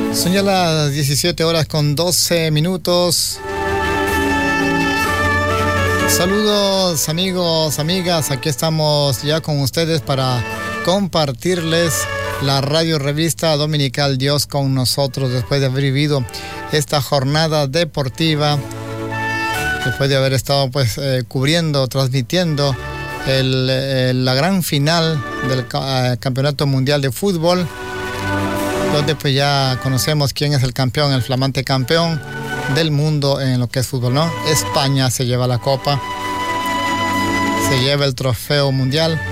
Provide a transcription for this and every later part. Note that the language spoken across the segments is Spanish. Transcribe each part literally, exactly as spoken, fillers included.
Son ya las diecisiete horas con doce minutos. Saludos amigos, amigas, aquí estamos ya con ustedes para compartirles la radio revista dominical Dios con nosotros, después de haber vivido esta jornada deportiva, después de haber estado pues eh, cubriendo, transmitiendo el, el, la gran final del uh, Campeonato Mundial de Fútbol, donde pues ya conocemos quién es el campeón, el flamante campeón del mundo en lo que es fútbol, ¿no? España se lleva la copa, se lleva el trofeo mundial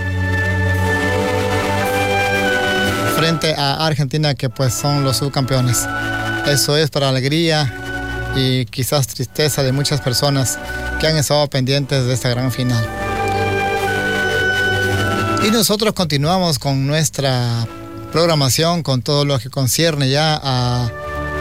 frente a Argentina, que pues son los subcampeones. Eso es para alegría y quizás tristeza de muchas personas que han estado pendientes de esta gran final. Y nosotros continuamos con nuestra programación, con todo lo que concierne ya a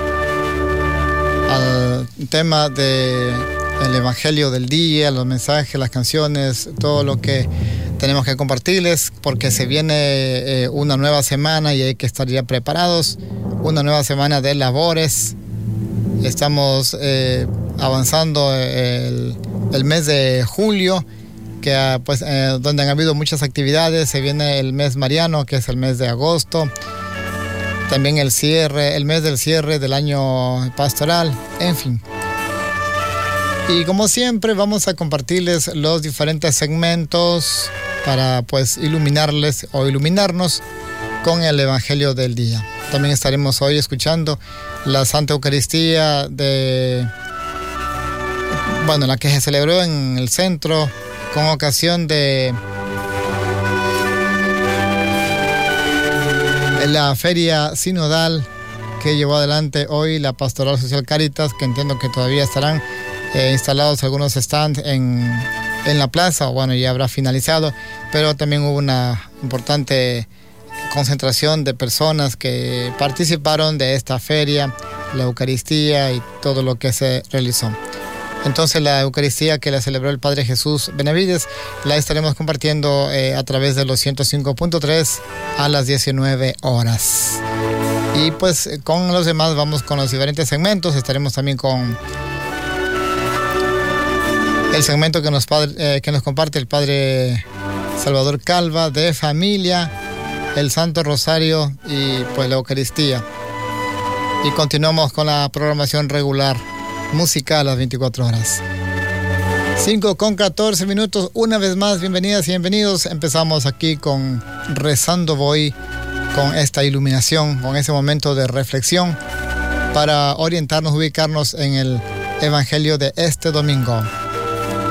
al tema del Evangelio del día, los mensajes, las canciones, todo lo que tenemos que compartirles, porque se viene eh, una nueva semana y hay que estar ya preparados, una nueva semana de labores. Estamos eh, avanzando el, el mes de julio, que pues eh, donde han habido muchas actividades. Se viene el mes mariano, que es el mes de agosto. También el cierre, el mes del cierre del año pastoral, en fin. Y como siempre vamos a compartirles los diferentes segmentos para pues iluminarles o iluminarnos con el Evangelio del día. También estaremos hoy escuchando la Santa Eucaristía de, bueno, la que se celebró en el centro con ocasión de la feria sinodal que llevó adelante hoy la Pastoral Social Cáritas, que entiendo que todavía estarán eh, instalados algunos stands en, en la plaza, o bueno, ya habrá finalizado, pero también hubo una importante concentración de personas que participaron de esta feria, la Eucaristía y todo lo que se realizó. Entonces la Eucaristía que la celebró el Padre Jesús Benavides la estaremos compartiendo eh, a través de los ciento cinco punto tres a las diecinueve horas. Y pues con los demás vamos con los diferentes segmentos. Estaremos también con el segmento que nos, padre, eh, que nos comparte el Padre Salvador Calva, de familia, el Santo Rosario y pues la Eucaristía. Y continuamos con la programación regular musical a las veinticuatro horas. cinco con catorce minutos. Una vez más, bienvenidas y bienvenidos. Empezamos aquí con Rezando Voy, con esta iluminación, con ese momento de reflexión para orientarnos, ubicarnos en el Evangelio de este domingo.